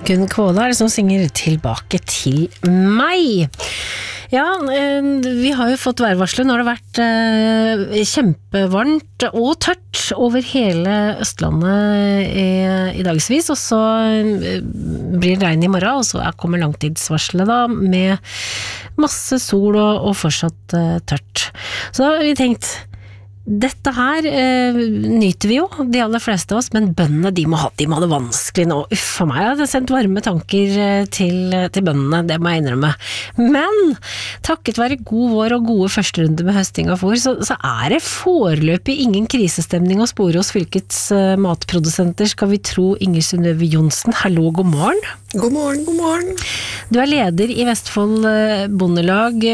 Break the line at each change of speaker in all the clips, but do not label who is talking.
Gunn Kvåle som synger tilbake til meg. Ja, vi har jo fått værvarslet. Nå har det vært kjempevarmt og tørt over hele Østlandet i dagsvis, og så blir det regn i morgen, og så kommer langtidsvarselet da, med masse sol og fortsatt tørt. Så har vi tenkt, dette her nyter vi jo, de aller fleste av oss, men bøndene, de må ha det vanskelig nå. For meg har det sendt varme tanker til bøndene, det må jeg innrømme. Men takket være god vår og gode førsterunde med høsting av fôr, så det foreløpig ingen krisestemning å spore hos fylkets matprodusenter, skal vi tro. Inger Synnøve Johnsen, hallo, god morgen.
God morgen, god morgen.
Du leder i Vestfold Bondelag,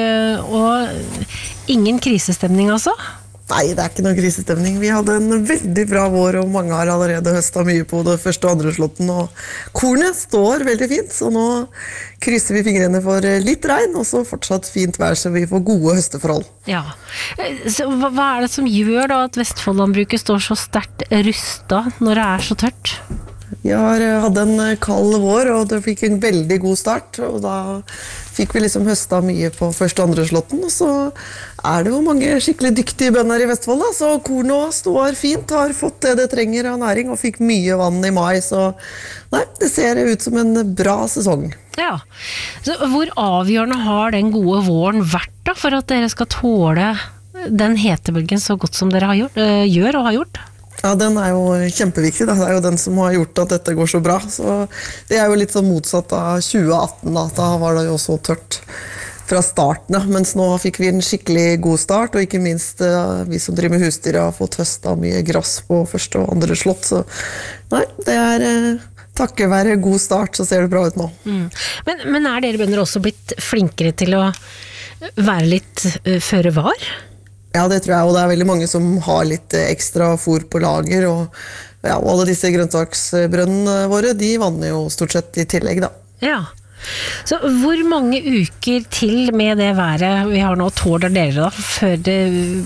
og ingen krisestemning altså?
Nei, det ikke noen krisestemning. Vi hadde en veldig bra vår, og mange har allerede høstet mye på det første og andre slåtten, og kornet står veldig fint, så nå krysser vi fingrene for litt regn, og så fortsatt fint vær, så vi får gode høsteforhold.
Ja. Så hva det som gjør da at Vestfoldlandbruket står så sterkt rustet når det så tørt?
Vi hadde en kald vår, og det fikk en veldig god start, og da fikk vi liksom høstet mye på første og andre slåtten, og så det jo mange skikkelig dyktige bønder i Vestfold, da, så kornet står fint, har fått det trenger av næring, og fikk mye vann i mai, så nei, det ser ut som en bra sesong.
Ja, så hvor avgjørende har den gode våren vært da, for at dere skal tåle den hetebølgen så godt som dere gjør og har gjort?
Ja, den jo kjempeviktig. Da. Det jo den som har gjort at dette går så bra. Så det jo litt sånn motsatt av 2018, da. Da var det jo så tørt fra starten. Da. Mens nå fikk vi en skikkelig god start, og ikke minst vi som driver med husdyr har fått høstet mye grass på første og andre slått. Så nei, det takket være god start, så ser det bra ut nå.
Men dere bønder også blitt flinkere til å være litt føre var?
Ja, det tror jeg, og det veldig mange som har litt ekstra fôr på lager, og alle disse grønnsaksbrønnene våre, de vanner jo stort sett i tillegg, da.
Ja, så hvor mange uker til med det været vi har nå tåler dere da, før det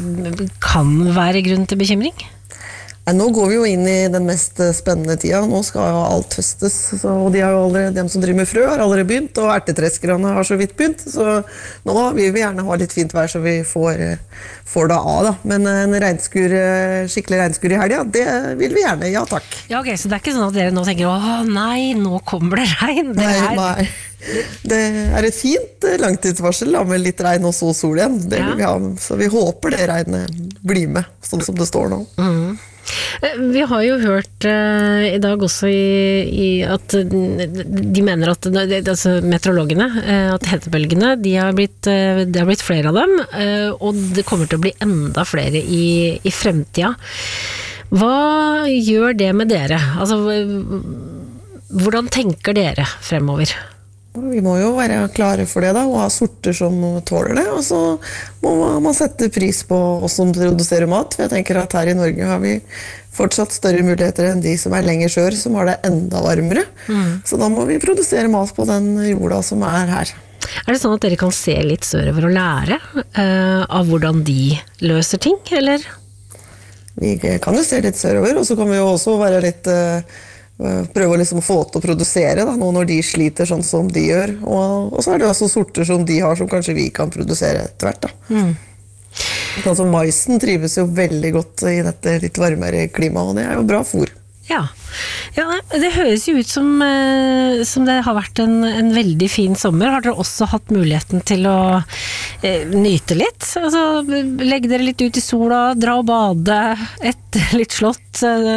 kan være grunn til bekymring?
Nå går vi jo inn i den mest spennende tida. Nå skal jo alt høstes, og de som driver med frø har allerede begynt, og ertetreskerne har så vidt begynt, så nå vil vi gjerne ha litt fint vær så vi får det av. Da. Men en skikkelig regnskur i helga, det vil vi gjerne, ja takk.
Ja, ok, så det ikke sånn at dere nå tenker, nei, nå kommer det regn.
Nei. Det et fint langtidsvarsel da, med litt regn og så sol igjen. Det vil vi ha, så vi håper det regnet blir med, sånn som det står nå.
Vi har jo hørt i dag også at de mener at altså meteorologene, at hetebølgene, det har blitt flere av dem, og det kommer til å bli enda flere i fremtida. Hva gjør det med dere? Altså, hvordan tenker dere fremover?
Vi må jo være klare for det da, og ha sorter som tåler det, og så må man sette pris på oss som produserer mat. For jeg tenker at her i Norge har vi fortsatt større muligheter enn de som lenger sør, som har det enda varmere. Så da må vi produsere mat på den jorda som her.
Det sånn at dere kan se litt sørover og lære av hvordan de løser ting, eller?
Vi kan jo se litt sørover, og så kan vi jo også være litt prøve å liksom få til å produsere da, nå når de sliter sånn som de gjør, og så det også sorter som de har som kanskje vi kan produsere etter hvert da. Sånn som maisen trives jo veldig godt i dette litt varmere klima, og det jo bra fôr.
Ja, det høres jo ut som det har vært en veldig fin sommer. Har dere også hatt muligheten til å nyte litt? Altså, legge dere litt ut i sola, dra og bade etter litt slått?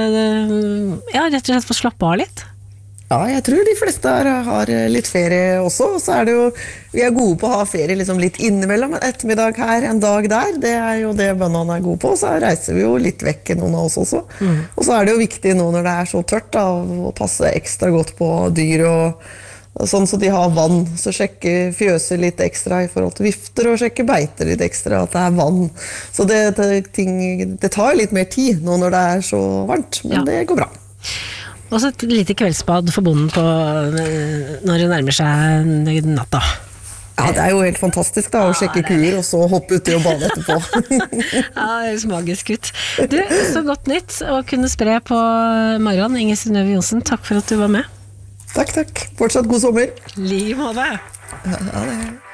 Ja, rett og slett få slappe av litt?
Ja, jeg tror de fleste har litt ferie også, og så det jo, vi gode på å ha ferie liksom litt innimellom, en ettermiddag her, en dag der, det jo det bøndene gode på, så reiser vi jo litt vekk noen av oss også. Og så det jo viktig nå når det så tørt da, å passe ekstra godt på dyr, og sånn så de har vann, så sjekke fjøset litt ekstra i forhold til vifter, og sjekke beiter litt ekstra, at det vann. Så det tar litt mer tid nå når det så varmt, men det går bra.
Og så et lite kveldsbad for bonden når det nærmer seg natta.
Ja, det jo helt fantastisk da, å sjekke kuer og så hoppe ut og bade etterpå.
Ja, det høres magisk ut. Du, så godt nytt å kunne spre på morgenen. Inger Synnøve Johnsen, takk for at du var med.
Takk. Fortsatt god sommer.
Like måte.
Ja, det